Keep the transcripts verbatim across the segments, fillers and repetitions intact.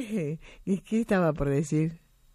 ¿Qué? ¿Y qué estaba por decir?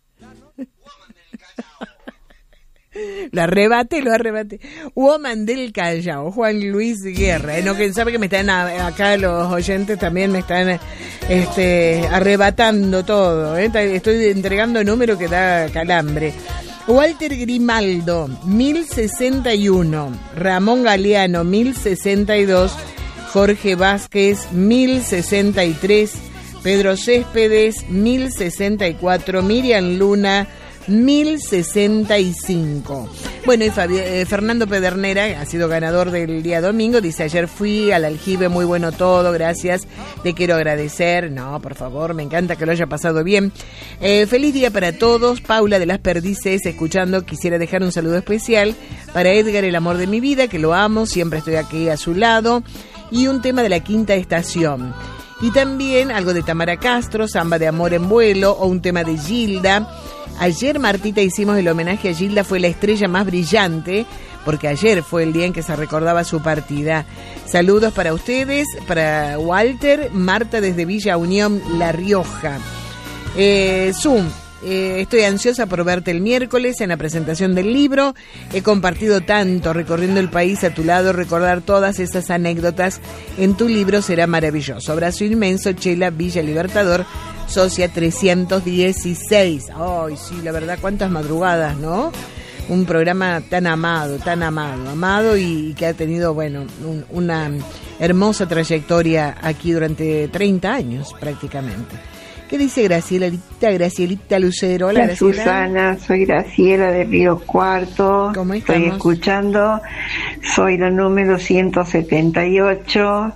Lo arrebate, lo arrebate. Woman del Callao, Juan Luis Guerra. No, que sabe que me están a, acá los oyentes también me están este, arrebatando todo. ¿eh? Estoy entregando número que da calambre. Walter Grimaldo, mil sesenta y uno. Ramón Galeano, mil sesenta y dos. Jorge Vázquez, mil sesenta y tres. Pedro Céspedes, mil sesenta y cuatro. Miriam Luna, mil sesenta y cinco. Bueno, y Fabi- eh, Fernando Pedernera ha sido ganador del día domingo. Dice, ayer fui al aljibe, muy bueno todo, gracias, te quiero agradecer. No, por favor, me encanta que lo haya pasado bien. Eh, feliz día para todos. Paula de las Perdices, escuchando, quisiera dejar un saludo especial para Edgar, el amor de mi vida, que lo amo, siempre estoy aquí a su lado. Y un tema de la Quinta Estación. Y también algo de Tamara Castro, Samba de Amor en Vuelo, o un tema de Gilda. Ayer, Martita, hicimos el homenaje a Gilda, fue la estrella más brillante, porque ayer fue el día en que se recordaba su partida. Saludos para ustedes, para Walter, Marta desde Villa Unión, La Rioja. Eh, Zoom, eh, estoy ansiosa por verte el miércoles en la presentación del libro. He compartido tanto recorriendo el país a tu lado, recordar todas esas anécdotas en tu libro será maravilloso. Abrazo inmenso, Chela, Villa Libertador, socia trescientos dieciséis. Ay, sí, la verdad, cuántas madrugadas, ¿no? Un programa tan amado, tan amado, amado y, y que ha tenido, bueno, un, una hermosa trayectoria aquí durante treinta años prácticamente. ¿Qué dice Gracielita, Gracielita Lucero? Hola, Hola, Graciela. Susana, soy Graciela de Río Cuarto. ¿Cómo Estoy estamos? escuchando, soy la número ciento setenta y ocho.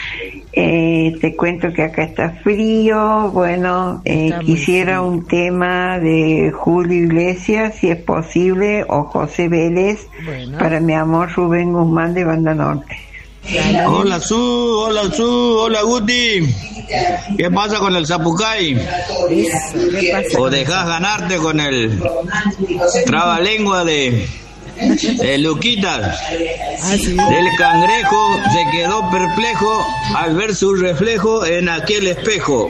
Eh, te cuento que acá está frío. Bueno, eh, Está muy quisiera frío. un tema de Julio Iglesias, si es posible, o José Vélez, Bueno. para mi amor Rubén Guzmán de Banda Norte. Dale. Hola Su, hola Su, hola Guti. ¿Qué pasa con el Zapucay? Eso, ¿qué pasa? ¿O dejás ganarte con el trabalengua de, de Luquitas? Ah, sí. El cangrejo se quedó perplejo al ver su reflejo en aquel espejo.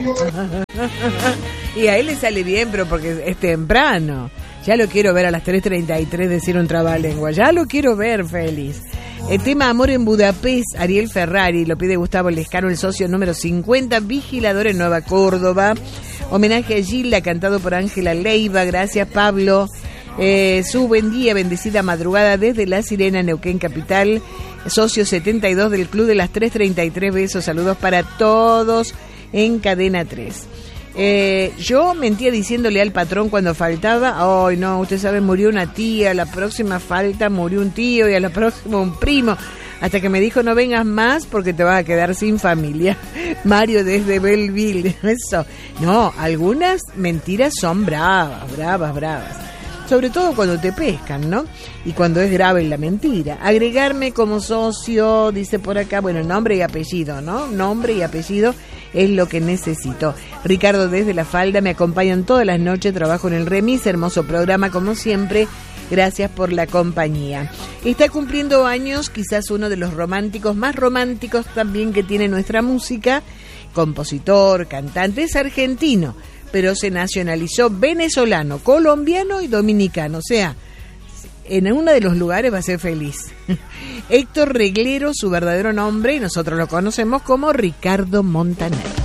Y a él le sale bien, pero porque es temprano. Ya lo quiero ver a las tres treinta y tres decir un trabalengua. Ya lo quiero ver, feliz. El tema Amor en Budapest, Ariel Ferrari, lo pide Gustavo Lescano, el socio número cincuenta, vigilador en Nueva Córdoba. Homenaje a Gilda, cantado por Ángela Leiva. Gracias, Pablo. Eh, su buen día, bendecida madrugada desde La Sirena, Neuquén Capital. Socio setenta y dos del Club de las tres treinta y tres. Besos, saludos para todos en Cadena tres. Eh, yo mentía diciéndole al patrón cuando faltaba, ay no, usted sabe, murió una tía, a la próxima falta murió un tío y a la próxima un primo, hasta que me dijo no vengas más porque te vas a quedar sin familia. Mario desde Belleville. Eso, no, algunas mentiras son bravas, bravas, bravas, sobre todo cuando te pescan, ¿no? Y cuando es grave la mentira. Agregarme como socio, dice por acá, bueno, nombre y apellido, ¿no? Nombre y apellido es lo que necesito. Ricardo desde La Falda, me acompañan todas las noches, trabajo en el Remis, hermoso programa como siempre, gracias por la compañía. Está cumpliendo años, quizás uno de los románticos, más románticos también que tiene nuestra música, compositor, cantante, es argentino, pero se nacionalizó venezolano, colombiano y dominicano, o sea, en uno de los lugares va a ser feliz. Héctor Reglero, su verdadero nombre, y nosotros lo conocemos como Ricardo Montaner.